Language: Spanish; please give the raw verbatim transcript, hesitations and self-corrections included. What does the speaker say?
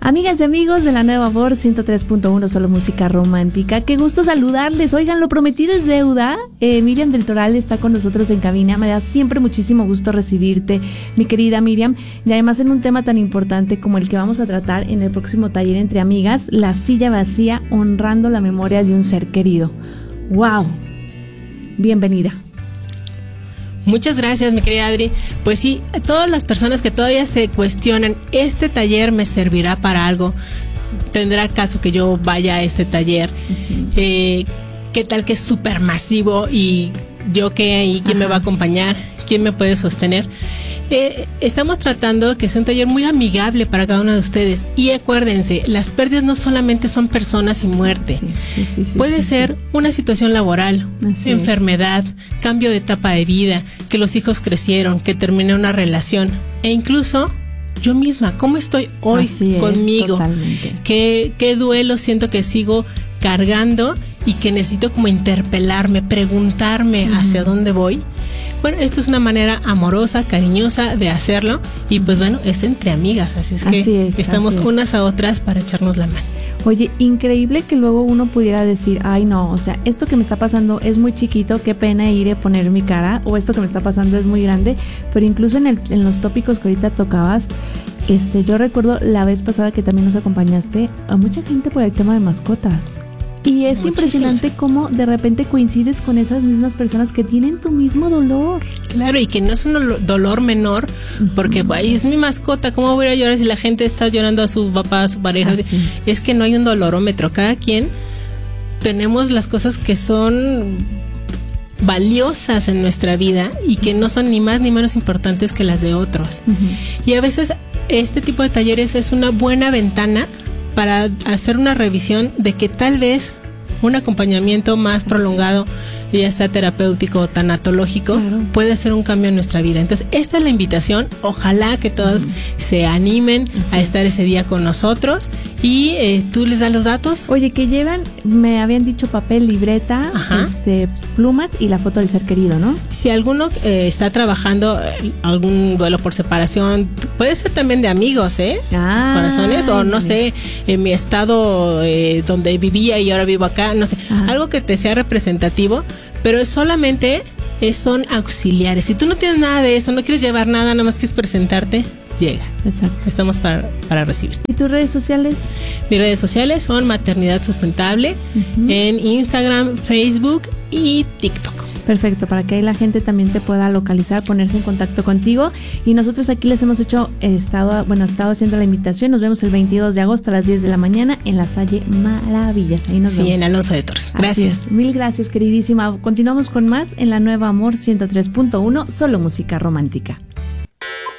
Amigas y amigos de la Nueva Amor ciento tres punto uno, solo música romántica. Qué gusto saludarles. Oigan, lo prometido es deuda. Eh, Miriam del Toral está con nosotros en cabina. Me da siempre muchísimo gusto recibirte, mi querida Miriam. Y además en un tema tan importante como el que vamos a tratar en el próximo taller entre amigas, la silla vacía, honrando la memoria de un ser querido. ¡Wow! Bienvenida. Muchas gracias, mi querida Adri. Pues sí, a todas las personas que todavía se cuestionan, ¿este taller me servirá para algo? ¿Tendrá caso que yo vaya a este taller? Uh-huh. Eh, ¿Qué tal que es súper masivo? ¿Y yo qué? ¿Y quién Ajá. me va a acompañar? ¿Quién me puede sostener? Eh, estamos tratando que sea un taller muy amigable para cada uno de ustedes. Y acuérdense, las pérdidas no solamente son personas y muerte. Sí, sí, sí, sí, Puede sí, ser sí. una situación laboral, Así enfermedad, es. cambio de etapa de vida, que los hijos crecieron, que terminé una relación. E incluso yo misma, ¿cómo estoy hoy Así conmigo? Es, ¿Qué, qué duelo siento que sigo cargando y que necesito como interpelarme, preguntarme uh-huh. hacia dónde voy? Bueno, esto es una manera amorosa, cariñosa de hacerlo y pues bueno, es entre amigas, así es que así es, estamos unas a otras para echarnos la mano. Oye, increíble que luego uno pudiera decir, ay no, o sea, esto que me está pasando es muy chiquito, qué pena ir a poner mi cara, o esto que me está pasando es muy grande, pero incluso en, el, en los tópicos que ahorita tocabas, este, yo recuerdo la vez pasada que también nos acompañaste a mucha gente por el tema de mascotas. Y es Muchísimas. impresionante cómo de repente coincides con esas mismas personas que tienen tu mismo dolor. Claro, y que no es un dolor menor, porque uh-huh. ay, es mi mascota, ¿cómo voy a llorar si la gente está llorando a su papá, a su pareja? Así. Es que no hay un dolorómetro. Cada quien tenemos las cosas que son valiosas en nuestra vida y que no son ni más ni menos importantes que las de otros. Uh-huh. Y a veces este tipo de talleres es una buena ventana para hacer una revisión de que tal vez un acompañamiento más prolongado, ya sea terapéutico o tanatológico, claro. puede hacer un cambio en nuestra vida. Entonces, esta es la invitación. Ojalá que todos uh-huh. se animen uh-huh. a estar ese día con nosotros. Y eh, tú les das los datos. Oye, que llevan, me habían dicho papel, libreta, este, plumas y la foto del ser querido, ¿no? Si alguno eh, está trabajando eh, algún duelo por separación, puede ser también de amigos, ¿eh? Ah, corazones, o no sé, en mi estado eh, donde vivía y ahora vivo acá, no sé, Ajá. algo que te sea representativo, pero solamente eh, son auxiliares. Si tú no tienes nada de eso, no quieres llevar nada, nada más quieres presentarte, llega. Exacto. Estamos para, para recibir. ¿Y tus redes sociales? Mis redes sociales son Maternidad Sustentable uh-huh. en Instagram, Facebook y TikTok. Perfecto, para que ahí la gente también te pueda localizar, ponerse en contacto contigo. Y nosotros aquí les hemos hecho, estado, bueno, estado haciendo la invitación. Nos vemos el veintidós de agosto a las diez de la mañana en la Salle Maravillas. Ahí nos sí, vemos. en Alonso de Torres. Gracias. Mil gracias, queridísima. Continuamos con más en la Nueva Amor ciento tres punto uno, solo música romántica.